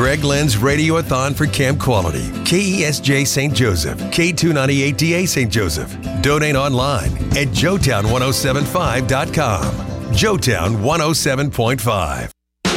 Greg Lynn's Radiothon for Camp Quality. KESJ St. Joseph, K298DA St. Joseph. Donate online at joetown1075.com. Joetown 107.5.